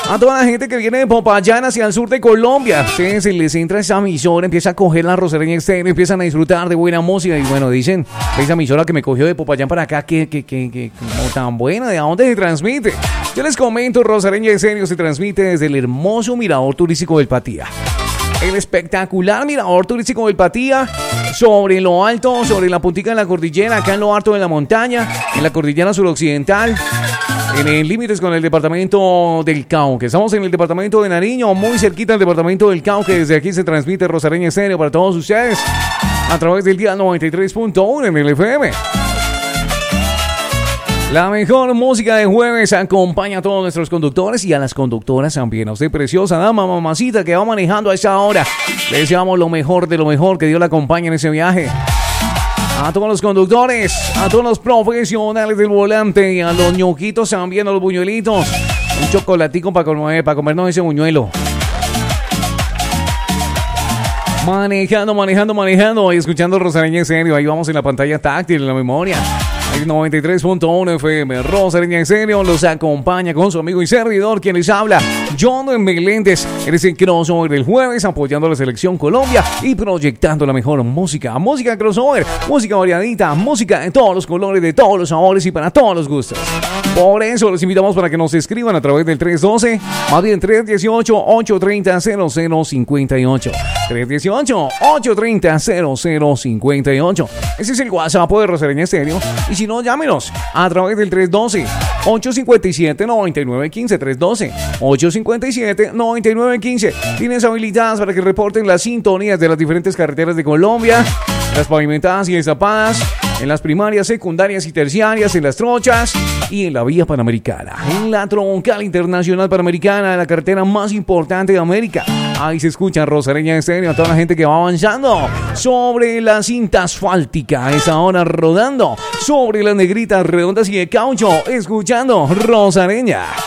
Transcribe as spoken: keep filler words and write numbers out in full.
A toda la gente que viene de Popayán hacia el sur de Colombia. Ustedes se les entra esa emisora, empieza a coger la Rosareña Estéreo, empiezan a disfrutar de buena música. Y bueno, dicen, esa emisora que me cogió de Popayán para acá, que, que, que, que como tan buena, ¿de dónde se transmite? Yo les comento, Rosareña Estéreo se transmite desde el hermoso mirador turístico del Patía. El espectacular mirador turístico del Patía, sobre lo alto, sobre la puntica de la cordillera, acá en lo alto de la montaña, en la cordillera suroccidental, en el límites con el departamento del Cauca. Estamos en el departamento de Nariño, muy cerquita del departamento del Cauca. Desde aquí se transmite Rosareña Estéreo para todos ustedes a través del día noventa y tres punto uno en el F M. La mejor música de jueves acompaña a todos nuestros conductores y a las conductoras también. A usted, preciosa dama, mamacita, que va manejando a esa hora. Le deseamos lo mejor de lo mejor, que Dios la acompañe en ese viaje. A todos los conductores, a todos los profesionales del volante, a los ñoquitos también, a los buñuelitos. Un chocolatico para comer, para comernos ese buñuelo. Manejando, manejando, manejando y escuchando Rosareña Estéreo. Ahí vamos en la pantalla táctil, en la memoria. noventa y tres punto uno F M, Rosareña Estéreo los acompaña con su amigo y servidor, quien les habla, John Meléndez. Eres el crossover del jueves, apoyando a la selección Colombia y proyectando la mejor música. Música crossover, música variadita, música de todos los colores, de todos los sabores y para todos los gustos. Por eso los invitamos para que nos escriban a través del tres uno dos, más bien tres uno ocho, ocho tres cero, cero cero cinco ocho. tres uno ocho, ocho tres cero, cero cero cinco ocho. Ese es el WhatsApp de Rosareña Estéreo. Y si no, llámenos a través del tres uno dos, ocho cinco siete, nueve nueve uno cinco. tres uno dos, ocho cinco siete, nueve nueve uno cinco. Tienes habilitadas para que reporten las sintonías de las diferentes carreteras de Colombia, las pavimentadas y destapadas, en las primarias, secundarias y terciarias, en las trochas y en la vía panamericana, en la troncal internacional panamericana, la carretera más importante de América. Ahí se escucha Rosareña Estéreo, a toda la gente que va avanzando sobre la cinta asfáltica, a esa hora rodando sobre las negritas redondas y de caucho, escuchando Rosareña.